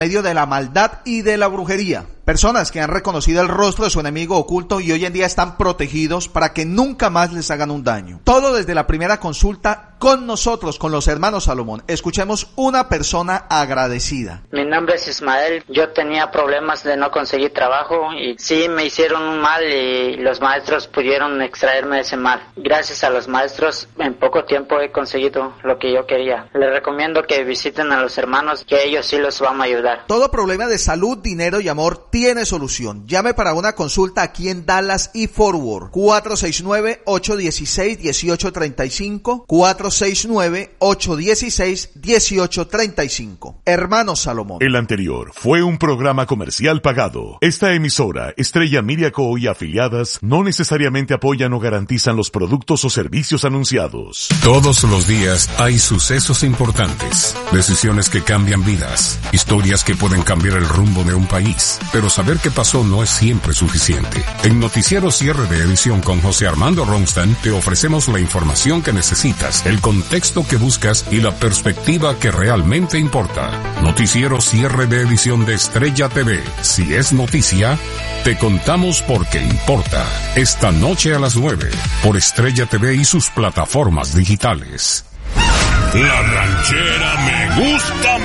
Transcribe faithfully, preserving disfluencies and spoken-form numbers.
medio de la maldad y de la brujería. Personas que han reconocido el rostro de su enemigo oculto y hoy en día están protegidos para que nunca más les hagan un daño. Todo desde la primera consulta con nosotros, con los hermanos Salomón. Escuchemos una persona agradecida. Mi nombre es Ismael. Yo tenía problemas de no conseguir trabajo y sí me hicieron un mal y los maestros pudieron extraerme de ese mal. Gracias a los maestros en poco tiempo he conseguido lo que yo quería. Les recomiendo que visiten a los hermanos, que ellos sí los van a ayudar. Todo problema de salud, dinero y amor tiene solución. Llame para una consulta aquí en Dallas y Fort Worth. cuatro seis nueve, ocho uno seis, uno ocho tres cinco, cuatro seis nueve, ocho uno seis, uno ocho tres cinco. Hermanos Salomón. El anterior fue un programa comercial pagado. Esta emisora, Estrella Media Co. y afiliadas, no necesariamente apoyan o garantizan los productos o servicios anunciados. Todos los días hay sucesos importantes, decisiones que cambian vidas, historias que pueden cambiar el rumbo de un país. Pero saber qué pasó no es siempre suficiente. En Noticiero Cierre de Edición con José Armando Ronstadt te ofrecemos la información que necesitas, el contexto que buscas y la perspectiva que realmente importa. Noticiero Cierre de Edición de Estrella T V. Si es noticia, te contamos porque importa. Esta noche a las nueve, por Estrella T V y sus plataformas digitales. La ranchera me gusta